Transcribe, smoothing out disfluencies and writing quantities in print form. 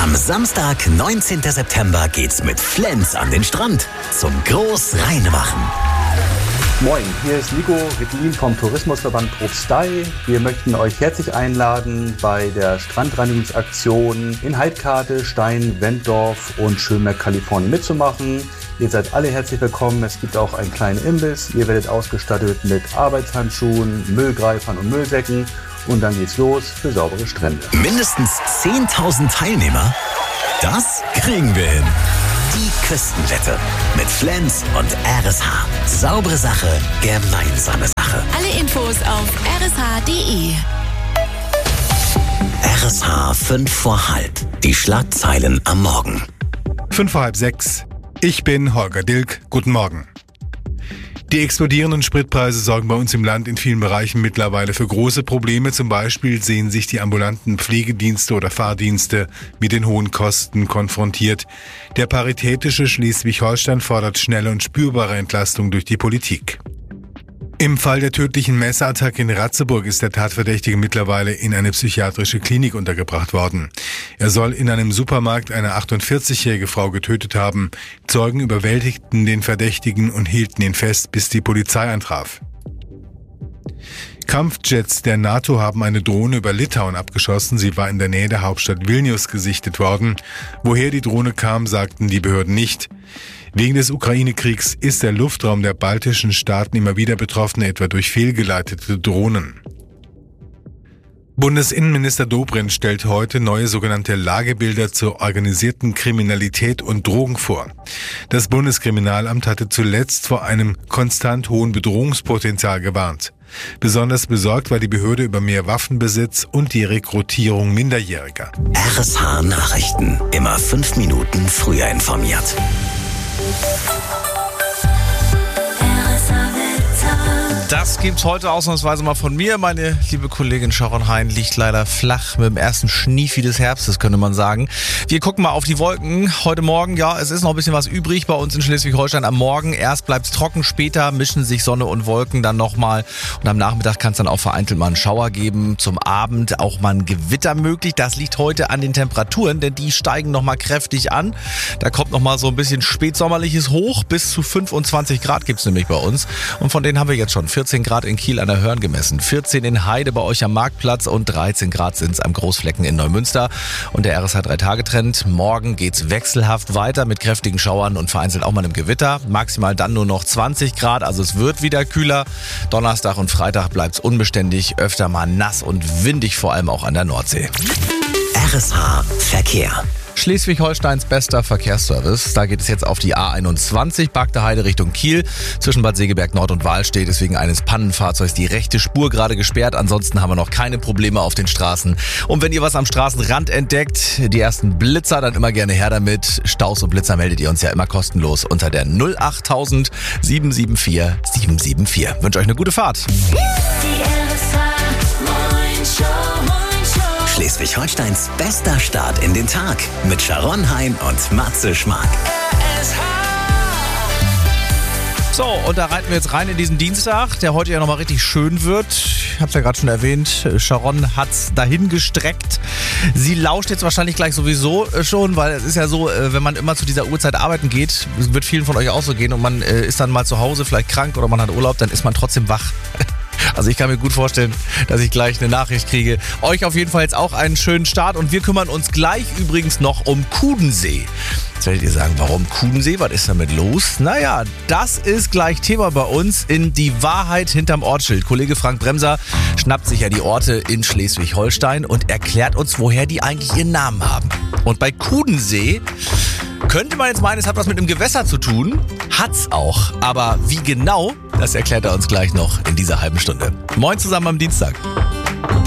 Am Samstag, 19. September geht's mit Flens an den Strand zum Großreinemachen. Moin, hier ist Nico Rittlin vom Tourismusverband Propstei. Wir möchten euch herzlich einladen, bei der Strandreinigungsaktion in Heidkate, Stein, Wenddorf und Schönberg, Kalifornien mitzumachen. Ihr seid alle herzlich willkommen. Es gibt auch einen kleinen Imbiss. Ihr werdet ausgestattet mit Arbeitshandschuhen, Müllgreifern und Müllsäcken. Und dann geht's los für saubere Strände. Mindestens 10.000 Teilnehmer? Das kriegen wir hin. Die Küstenwette mit Flens und RSH. Saubere Sache, gemeinsame Sache. Alle Infos auf rsh.de. RSH 5 vor halb. Die Schlagzeilen am Morgen. 5 vor halb 6. Ich bin Holger Dilk. Guten Morgen. Die explodierenden Spritpreise sorgen bei uns im Land in vielen Bereichen mittlerweile für große Probleme. Zum Beispiel sehen sich die ambulanten Pflegedienste oder Fahrdienste mit den hohen Kosten konfrontiert. Der Paritätische Schleswig-Holstein fordert schnelle und spürbare Entlastung durch die Politik. Im Fall der tödlichen Messerattacke in Ratzeburg ist der Tatverdächtige mittlerweile in eine psychiatrische Klinik untergebracht worden. Er soll in einem Supermarkt eine 48-jährige Frau getötet haben. Zeugen überwältigten den Verdächtigen und hielten ihn fest, bis die Polizei eintraf. Kampfjets der NATO haben eine Drohne über Litauen abgeschossen. Sie war in der Nähe der Hauptstadt Vilnius gesichtet worden. Woher die Drohne kam, sagten die Behörden nicht. Wegen des Ukraine-Kriegs ist der Luftraum der baltischen Staaten immer wieder betroffen, etwa durch fehlgeleitete Drohnen. Bundesinnenminister Dobrindt stellt heute neue sogenannte Lagebilder zur organisierten Kriminalität und Drogen vor. Das Bundeskriminalamt hatte zuletzt vor einem konstant hohen Bedrohungspotenzial gewarnt. Besonders besorgt war die Behörde über mehr Waffenbesitz und die Rekrutierung Minderjähriger. RSH Nachrichten. Immer 5 Minuten früher informiert. Das gibt's heute ausnahmsweise mal von mir. Meine liebe Kollegin Sharon Hein liegt leider flach mit dem ersten Schniefi des Herbstes, könnte man sagen. Wir gucken mal auf die Wolken. Heute Morgen, ja, es ist noch ein bisschen was übrig bei uns in Schleswig-Holstein am Morgen. Erst bleibt's trocken, später mischen sich Sonne und Wolken dann nochmal. Und am Nachmittag kann es dann auch vereinzelt mal einen Schauer geben. Zum Abend auch mal ein Gewitter möglich. Das liegt heute an den Temperaturen, denn die steigen nochmal kräftig an. Da kommt nochmal so ein bisschen spätsommerliches hoch. Bis zu 25 Grad gibt's nämlich bei uns. Und von denen haben wir jetzt schon 14 Grad in Kiel an der Hörn gemessen, 14 in Heide bei euch am Marktplatz und 13 Grad sind es am Großflecken in Neumünster. Und der RSH 3-Tage-Trend. Morgen geht's wechselhaft weiter mit kräftigen Schauern und vereinzelt auch mal einem Gewitter. Maximal dann nur noch 20 Grad, also es wird wieder kühler. Donnerstag und Freitag bleibt's unbeständig, öfter mal nass und windig, vor allem auch an der Nordsee. RSH Verkehr. Schleswig-Holsteins bester Verkehrsservice. Da geht es jetzt auf die A21, Bagde Heide Richtung Kiel. Zwischen Bad Segeberg Nord und Wahl steht deswegen eines Pannenfahrzeugs die rechte Spur gerade gesperrt. Ansonsten haben wir noch keine Probleme auf den Straßen. Und wenn ihr was am Straßenrand entdeckt, die ersten Blitzer, dann immer gerne her damit. Staus und Blitzer meldet ihr uns ja immer kostenlos unter der 08000 774 774. Ich wünsche euch eine gute Fahrt. Schleswig-Holsteins bester Start in den Tag mit Sharon Hein und Matze Schmark. So, und da reiten wir jetzt rein in diesen Dienstag, der heute ja nochmal richtig schön wird. Ich habe es ja gerade schon erwähnt, Sharon hat's dahin gestreckt. Sie lauscht jetzt wahrscheinlich gleich sowieso schon, weil es ist ja so, wenn man immer zu dieser Uhrzeit arbeiten geht, wird vielen von euch auch so gehen und man ist dann mal zu Hause, vielleicht krank oder man hat Urlaub, dann ist man trotzdem wach. Also ich kann mir gut vorstellen, dass ich gleich eine Nachricht kriege. Euch auf jeden Fall jetzt auch einen schönen Start und wir kümmern uns gleich übrigens noch um Kudensee. Jetzt werdet ihr sagen, warum Kudensee? Was ist damit los? Naja, das ist gleich Thema bei uns in Die Wahrheit hinterm Ortsschild. Kollege Frank Bremser schnappt sich ja die Orte in Schleswig-Holstein und erklärt uns, woher die eigentlich ihren Namen haben. Und bei Kudensee könnte man jetzt meinen, es hat was mit einem Gewässer zu tun. Hat's auch. Aber wie genau, das erklärt er uns gleich noch in dieser halben Stunde. Moin zusammen am Dienstag.